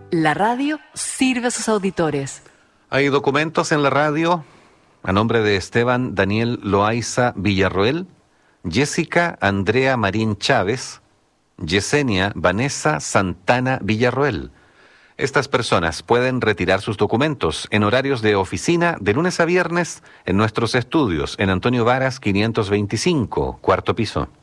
La radio sirve a sus auditores. Hay documentos en la radio a nombre de Esteban Daniel Loaiza Villarroel, Jessica Andrea Marín Chávez, Yesenia Vanessa Santana Villarroel. Estas personas pueden retirar sus documentos en horarios de oficina de lunes a viernes en nuestros estudios en Antonio Varas 525, cuarto piso.